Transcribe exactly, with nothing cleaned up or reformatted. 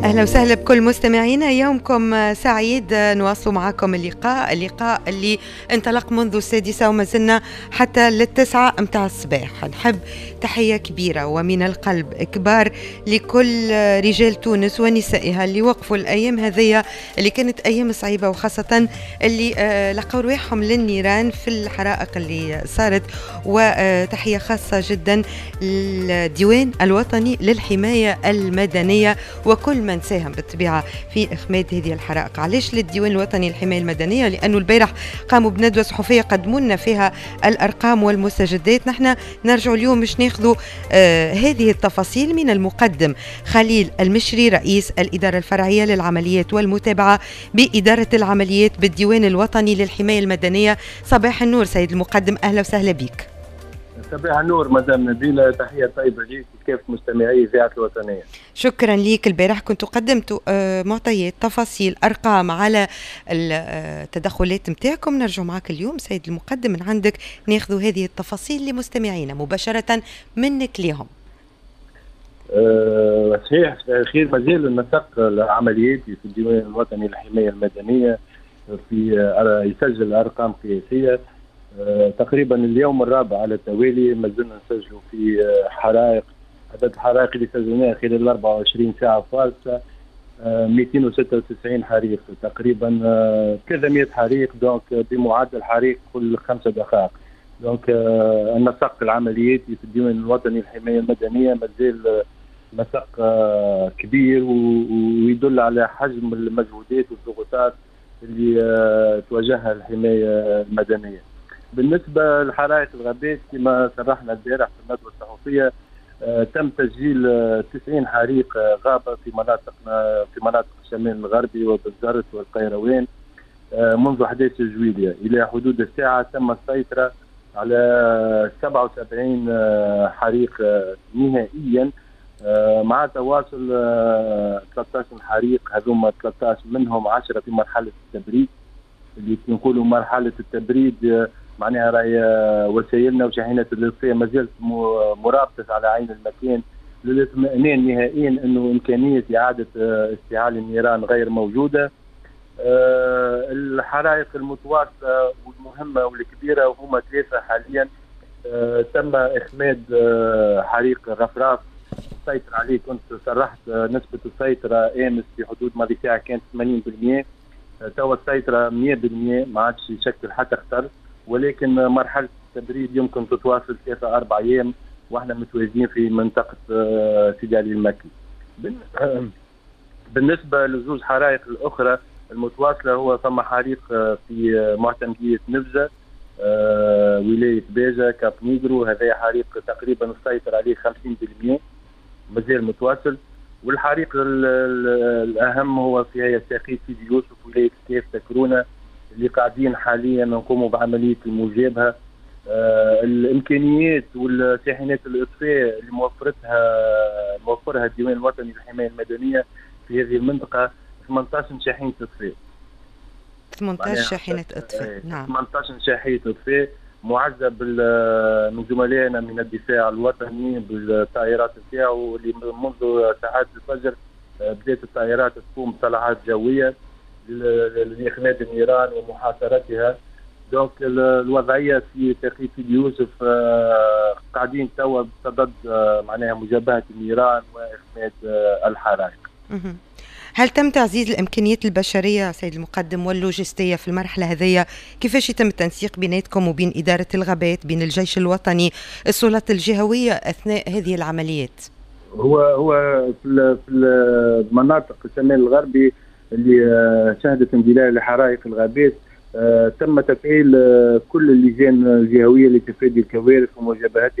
أهلا وسهلا بكل مستمعينا، يومكم سعيد. نواصل معكم اللقاء اللقاء اللي انطلق منذ السادسة وما زلنا حتى للتسعة متاع الصباح. نحب تحية كبيرة ومن القلب كبار لكل رجال تونس ونسائها اللي وقفوا الأيام هذية اللي كانت أيام صعيبة، وخاصة اللي لقوا رواحهم للنيران في الحرائق اللي صارت. وتحية خاصة جدا للديوان الوطني للحماية المدنية وكل من ساهم بالطبيعة في إخماد هذه الحرائق. علاش للديوان الوطني للحماية المدنية؟ لأنه البارح قاموا بندوة صحفية قدموا لنا فيها الأرقام والمستجدات. نحن نرجع اليوم مش ناخذوا آه هذه التفاصيل من المقدم خليل المشري، رئيس الإدارة الفرعية للعمليات والمتابعة بإدارة العمليات بالديوان الوطني للحماية المدنية. صباح النور سيد المقدم، أهلا وسهلا بك. صباح النور مدام نبيلة، تحية طيبة ليك وكيف مستمعي إذاعة الوطنية. شكرا ليك. البارح كنت قدمت معطيات تفاصيل أرقام على التدخلات متاعكم. نرجع معك اليوم سيد المقدم من عندك ناخذوا هذه التفاصيل لمستمعينا مباشرة منك لهم. أه صحيح، خير مازال النسق العملياتي في الديوان الوطني للحماية المدنية في يسجل أرقام قياسية. أه تقريبا اليوم الرابع على التوالي ما زلنا نسجلوا في حرائق. عدد الحرائق اللي سجلناها خلال أربعة وعشرين ساعة فارسة أه مئتين وستة وتسعين حريق، تقريبا أه ثلاثمئة حريق، دونك بمعدل حريق كل خمسة دقائق. دونك أه النسق العملياتي في الديوان الوطني للحماية المدنية ما زال نسق أه كبير ويدل على حجم المجهودات والضغوطات اللي أه تواجهها الحماية المدنية. بالنسبة لحرائق الغابات كما صرحنا البارح في الندوة الصحفية، آه تم تسجيل آه تسعين حريق آه غابة في مناطقنا في مناطق الشمال الغربي وبالزرت والقيروان آه منذ أحد عشر جويلية إلى حدود الساعة. تم السيطرة على سبعة وسبعين آه حريق آه نهائيا آه مع تواصل آه ثلاثة عشر حريق، هذوما ثلاثة عشر منهم عشرة في مرحلة التبريد. اللي نقولوا مرحلة التبريد آه معناها راهي وسائلنا وشاحنات الاطفاء ما زالت مرابطه على عين المكان للاطمئنان نهائيا انه امكانيه اعاده استيعاب النيران غير موجوده. الحرائق المتواصله والمهمه والكبيره وهما ثلاثه حاليا. تم اخماد حريق غفراف السيطره عليه، كنت صرحت نسبه السيطره امس في حدود ماضي ساعه كانت ثمانين بالمئة، توا السيطره مئة بالمئة، ما عادش يشكل حتى خطر، ولكن مرحلة التبريد يمكن تتواصل ثلاثة أربع أيام وإحنا متواجدين في منطقة سيدي علي المكي. بالنسبة لزوج حرائق الأخرى المتواصلة، هو ثم حريق في معتمدية نفزة ولاية باجة كاب نيجرو، هذا حريق تقريبا السيطرة عليه خمسين بالمئة مازال متواصل. والحريق الأهم هو في ساقية سيدي يوسف ولاية كيف تكرونة اللي قاعدين حاليا نقوموا بعمليه المجابهه. آه الامكانيات والشاحنات الاطفاء اللي موفرتها موفرها الديوان الوطني للحمايه المدنيه في هذه المنطقه ثمانية عشر شاحنه اطفاء. ثمانية عشر شاحنه اطفاء، نعم. ثمانية عشر شاحنه اطفاء معزه من زملائنا من الدفاع الوطني بالطائرات نتاعو اللي منذ ساعات الفجر بدات الطائرات تقوم بطلعات جويه لإخماد النيران ومحاصرتها. دونك الوضعيه في ساقية سيدي يوسف آه قاعدين توا بصدد آه معناها مجابهه النيران واخماد آه الحرائق. هل تم تعزيز الامكانيات البشريه سيد المقدم واللوجستيه في المرحله هذه؟ كيفاش يتم التنسيق بيناتكم وبين اداره الغابات، بين الجيش الوطني، السلطات الجهويه اثناء هذه العمليات؟ هو هو في المناطق الشمال الغربي اللي شهدت اندلاع لحرائق الغابات تم تفعيل كل اللجان الجهويه لتفادي الكوارث ومجابهتها